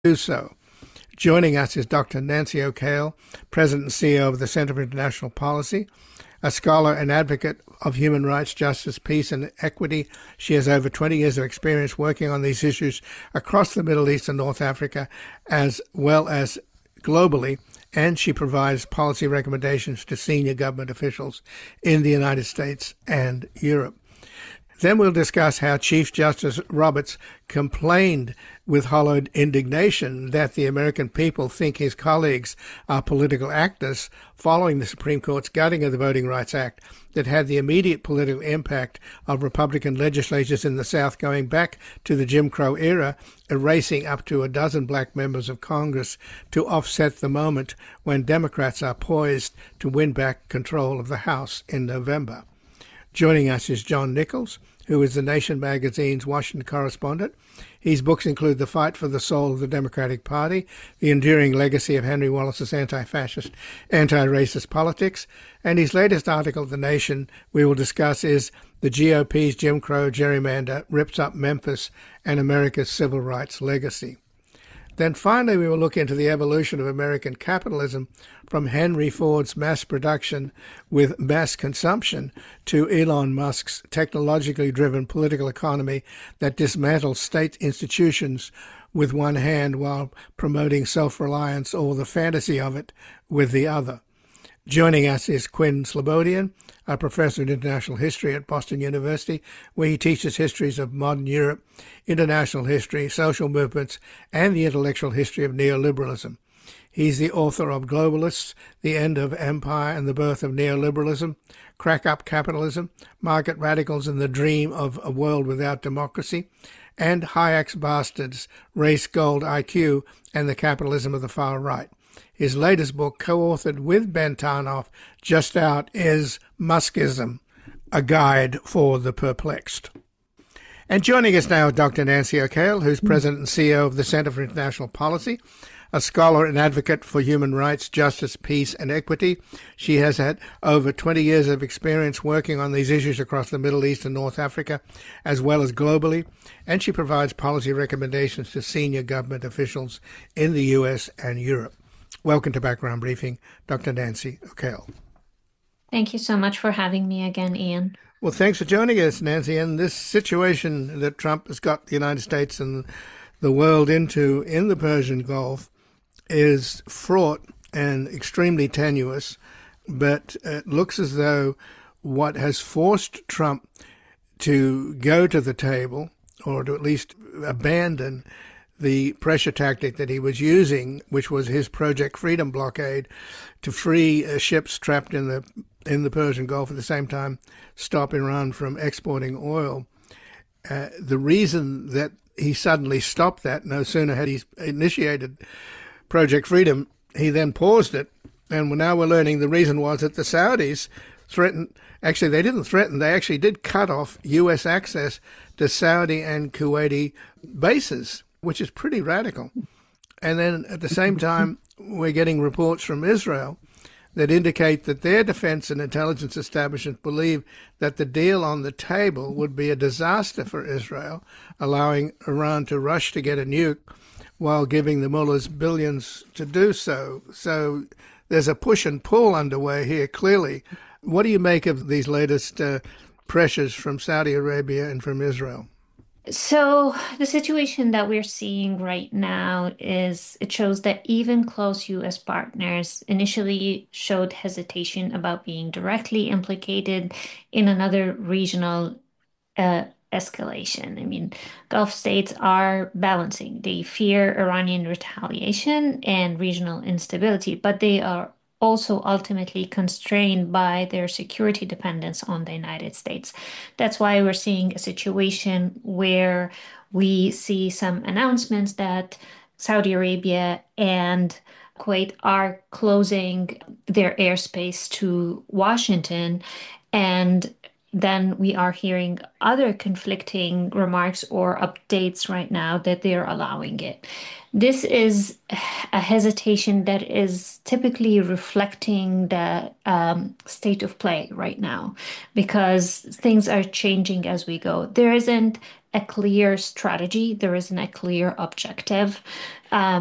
do so. Joining us is Dr. Nancy O'Kale, President and CEO of the Center for International Policy, a scholar and advocate of human rights, justice, peace, and equity. She has over 20 years of experience working on these issues across the Middle East and North Africa, as well as globally, and she provides policy recommendations to senior government officials in the United States and Europe. Then we'll discuss how Chief Justice Roberts complained with hollowed indignation that the American people think his colleagues are political actors following the Supreme Court's gutting of the Voting Rights Act that had the immediate political impact of Republican legislatures in the South going back to the Jim Crow era, erasing up to a dozen black members of Congress to offset the moment when Democrats are poised to win back control of the House in November. Joining us is John Nichols, who is The Nation magazine's Washington correspondent. His books include The Fight for the Soul of the Democratic Party, The Enduring Legacy of Henry Wallace's Anti-Fascist, Anti-Racist Politics, and his latest article, The Nation, we will discuss is The GOP's Jim Crow Gerrymander Rips Up Memphis and America's Civil Rights Legacy. Then finally, we will look into the evolution of American capitalism from Henry Ford's mass production with mass consumption to Elon Musk's technologically driven political economy that dismantles state institutions with one hand while promoting self-reliance or the fantasy of it with the other. Joining us is Quinn Slobodian, a professor of international history at Boston University, where he teaches histories of modern Europe, international history, social movements, and the intellectual history of neoliberalism. He's the author of Globalists, The End of Empire and the Birth of Neoliberalism, Crack Up Capitalism, Market Radicals and the Dream of a World Without Democracy, and Hayek's Bastards, Race, Gold, IQ, and the Capitalism of the Far Right. His latest book, co-authored with Ben Tarnoff, just out, is Muskism, A Guide for the Perplexed. And joining us now, Dr. Nancy O'Kale, who's President and CEO of the Center for International Policy, a scholar and advocate for human rights, justice, peace, and equity. She has had over 20 years of experience working on these issues across the Middle East and North Africa, as well as globally, and she provides policy recommendations to senior government officials in the U.S. and Europe. Welcome to Background Briefing, Dr. Nancy O'Kale. Thank you so much for having me again, Ian. Well, thanks for joining us, Nancy. And this situation that Trump has got the United States and the world into in the Persian Gulf is fraught and extremely tenuous, but it looks as though what has forced Trump to go to the table, or to at least abandon the pressure tactic that he was using, which was his Project Freedom blockade, to free ships trapped in the Persian Gulf, at the same time stop Iran from exporting oil. The reason that he suddenly stopped that, no sooner had he initiated Project Freedom, he then paused it. And now we're learning the reason was that the Saudis threatened, actually they didn't threaten, they actually did cut off U.S. access to Saudi and Kuwaiti bases, which is pretty radical. And then at the same time, we're getting reports from Israel that indicate that their defense and intelligence establishments believe that the deal on the table would be a disaster for Israel, allowing Iran to rush to get a nuke while giving the mullahs billions to do so. So there's a push and pull underway here, clearly. What do you make of these latest pressures from Saudi Arabia and from Israel? So the situation that we're seeing right now is it shows that even close U.S. partners initially showed hesitation about being directly implicated in another regional escalation. I mean, Gulf states are balancing. They fear Iranian retaliation and regional instability, but they are also ultimately constrained by their security dependence on the United States. That's why we're seeing a situation where we see some announcements that Saudi Arabia and Kuwait are closing their airspace to Washington, and then we are hearing other conflicting remarks or updates right now that they're allowing it. This is a hesitation that is typically reflecting the state of play right now, because things are changing as we go. There isn't a clear strategy. There isn't a clear objective.